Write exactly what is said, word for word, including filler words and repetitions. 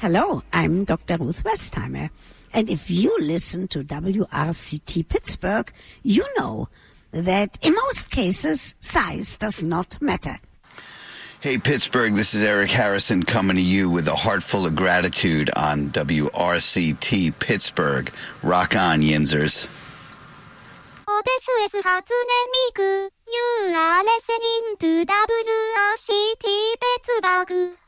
Hello, I'm Doctor Ruth Westheimer. And if you listen to W R C T Pittsburgh, you know that in most cases, size does not matter. Hey, Pittsburgh, this is Eric Harrison coming to you with a heart full of gratitude on W R C T Pittsburgh. Rock on, Yinzers. This is Hatsune Miku. You are listening to W R C T Pittsburgh.